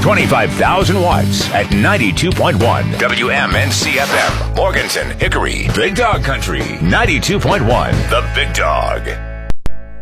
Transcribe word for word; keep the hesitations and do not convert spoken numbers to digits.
twenty-five thousand watts at ninety-two point one W M N C F M. Morganton, Hickory. Big Dog Country, ninety-two point one. The Big Dog.